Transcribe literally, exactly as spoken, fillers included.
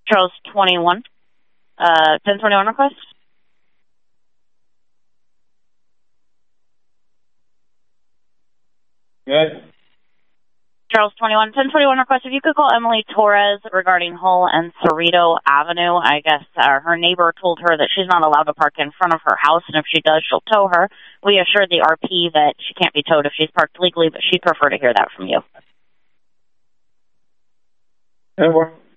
Charles twenty-one. Uh, ten twenty-one request. Good. Charles twenty-one, ten twenty-one request. If you could call Emily Torres regarding Hull and Cerrito Avenue. I guess uh, her neighbor told her that she's not allowed to park in front of her house, and if she does, she'll tow her. We assured the R P that she can't be towed if she's parked legally, but she'd prefer to hear that from you. Over.